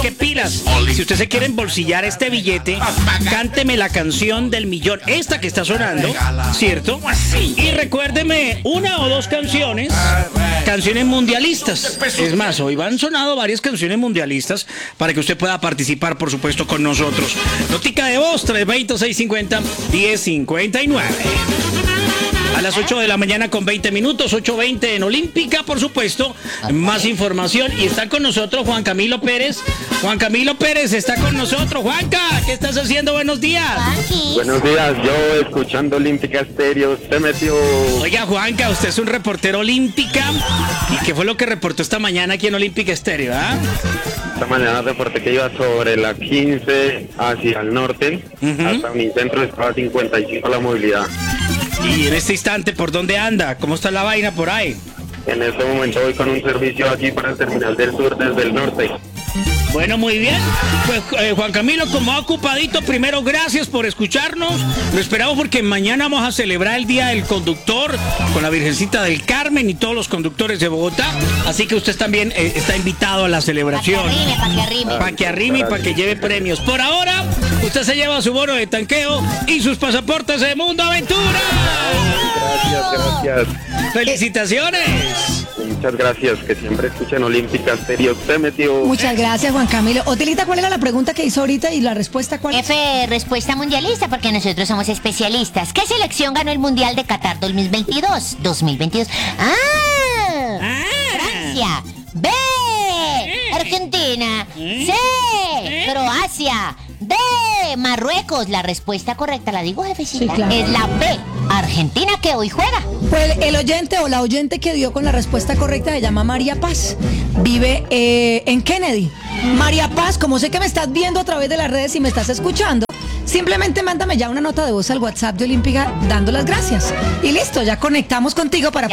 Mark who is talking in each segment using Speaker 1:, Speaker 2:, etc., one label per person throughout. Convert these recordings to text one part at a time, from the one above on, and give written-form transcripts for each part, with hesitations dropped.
Speaker 1: que pilas. Si usted se quiere embolsillar este billete, cánteme la canción del millón, esta que está sonando, ¿cierto? Y recuérdeme una o dos canciones mundialistas. Es más, hoy van sonado varias canciones mundialistas para que usted pueda participar, por supuesto, con nosotros. Notica de voz, 320-650-1059. A las 8 de la mañana con 20 minutos, 8:20 en Olímpica, por supuesto. Más información. Y está con nosotros Juan Camilo Pérez. Juan Camilo Pérez está con nosotros. Juanca, ¿qué estás haciendo? Buenos días.
Speaker 2: Buenos días, yo escuchando Olímpica Estéreo, usted metió...
Speaker 1: Oiga, Juanca, usted es un reportero Olímpica. ¿Y qué fue lo que reportó esta mañana aquí en Olímpica Estéreo?
Speaker 2: Esta mañana reporté que iba sobre la 15 hacia el norte. Hasta mi centro estaba 55 la movilidad.
Speaker 1: Y en este instante, ¿por dónde anda? ¿Cómo está la vaina por ahí?
Speaker 2: En este momento voy con un servicio aquí para el terminal del sur desde el norte.
Speaker 1: Bueno, muy bien. Pues Juan Camilo, como ocupadito, primero gracias por escucharnos. Lo esperamos porque mañana vamos a celebrar el Día del Conductor con la Virgencita del Carmen y todos los conductores de Bogotá. Así que usted también está invitado a la celebración. Para que arrime y para que lleve premios. Por ahora, usted se lleva su bono de tanqueo y sus pasaportes de Mundo Aventura.
Speaker 2: Gracias.
Speaker 1: ¡Felicitaciones!
Speaker 2: Muchas gracias, que siempre escuchen Olímpica Estéreo. Usted metió...
Speaker 3: Muchas gracias, Juan Camilo. Otilita, ¿cuál era la pregunta que hizo ahorita y la respuesta cuál?
Speaker 4: F, respuesta mundialista, porque nosotros somos especialistas. ¿Qué selección ganó el Mundial de Qatar 2022? Francia. B, Argentina. C, Croacia. D, Marruecos. La respuesta correcta, ¿la digo, jefecita?
Speaker 3: Sí, claro.
Speaker 4: Es la B, Argentina, que hoy juega.
Speaker 3: Pues el oyente o la oyente que dio con la respuesta correcta se llama María Paz. Vive en Kennedy. María Paz, como sé que me estás viendo a través de las redes y me estás escuchando, simplemente mándame ya una nota de voz al WhatsApp de Olímpica dando las gracias. Y listo, ya conectamos contigo para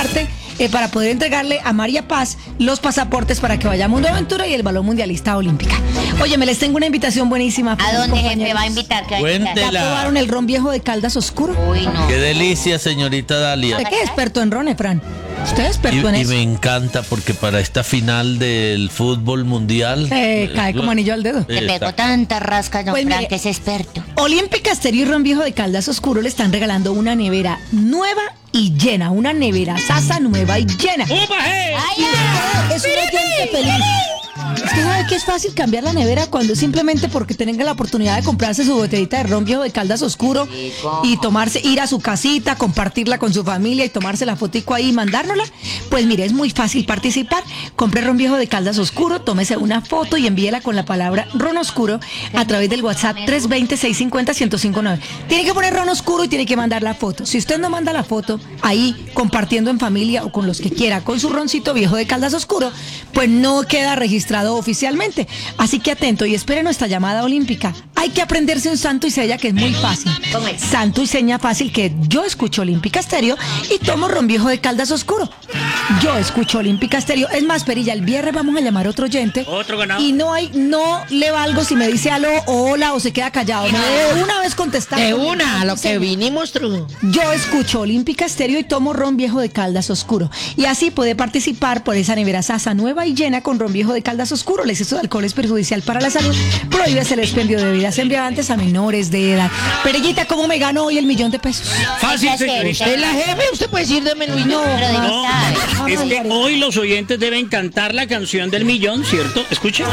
Speaker 3: poder entregarle a María Paz los pasaportes para que vaya a Mundo Aventura y el balón mundialista Olímpica. Oye, me les tengo una invitación buenísima.
Speaker 4: ¿A dónde, jefe, va a invitar?
Speaker 3: ¿Ya probaron el ron viejo de Caldas Oscuro?
Speaker 4: Uy, no.
Speaker 5: Qué delicia, señorita Dalia.
Speaker 3: ¿Usted qué es experto en ron, Efran? ¿Usted es experto en
Speaker 5: Y
Speaker 3: eso?
Speaker 5: me encanta porque para esta final del fútbol mundial...
Speaker 3: Cae como anillo al dedo.
Speaker 4: Le pegó tanta rasca, don
Speaker 3: Pues
Speaker 4: Frank,
Speaker 3: mire,
Speaker 4: que es experto.
Speaker 3: Olímpica Estéreo y Ron Viejo de Caldas Oscuro le están regalando una nevera nueva y llena, una nevera sasa nueva y llena.
Speaker 1: ¡Upaje!
Speaker 3: Es un oyente feliz. Usted sabe que es fácil cambiar la nevera cuando simplemente porque tenga la oportunidad de comprarse su botellita de ron viejo de Caldas Oscuro y ir a su casita, compartirla con su familia y tomarse la fotico ahí y mandárnosla. Pues mire, es muy fácil participar. Compre ron viejo de Caldas Oscuro, tómese una foto y envíela con la palabra ron oscuro a través del WhatsApp 320-650-1059. Tiene que poner ron oscuro y tiene que mandar la foto. Si usted no manda la foto ahí compartiendo en familia o con los que quiera con su roncito viejo de Caldas Oscuro, pues no queda registrado oficialmente. Así que atento y espere nuestra llamada olímpica. Hay que aprenderse un santo y seña que es muy fácil. Santo y seña fácil que yo escucho Olímpica Estéreo y tomo ron viejo de Caldas Oscuro. Yo escucho Olímpica Estéreo. Es más, Perilla, el viernes vamos a llamar a otro oyente.
Speaker 1: Otro ganado.
Speaker 3: Y no le valgo si me dice aló o hola o se queda callado. No, de una vez contestar.
Speaker 6: De una, a lo que vinimos, true.
Speaker 3: Yo escucho Olímpica Estéreo y tomo ron viejo de Caldas Oscuro. Y así puede participar por esa nevera sasa nueva y llena con ron viejo de Caldas Oscuro. El exceso de alcohol es perjudicial para la salud. Prohíbes el expendio de bebidas embriagantes a menores de edad. Perellita, ¿cómo me ganó hoy el $1.000.000?
Speaker 1: Fácil, señorita.
Speaker 6: ¿Es la jefe? ¿Usted puede decir de Luis?
Speaker 3: No,
Speaker 4: Pero de
Speaker 1: No,
Speaker 4: qué sabe.
Speaker 1: es que hoy los oyentes deben cantar la canción del millón, ¿cierto? Escuche.